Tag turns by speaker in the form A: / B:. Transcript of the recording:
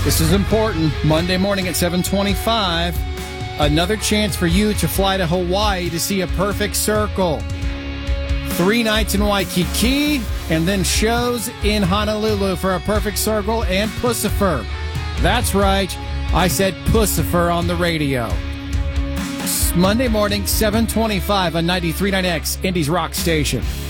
A: This is important. Monday morning at 7:25. Another chance for you to fly to Hawaii to see A Perfect Circle. 3 nights in Waikiki, and then shows in Honolulu for A Perfect Circle and Pussifer. That's right. I said Pussifer on the radio. Monday morning, 7:25 on 93.9X, Indy's Rock Station.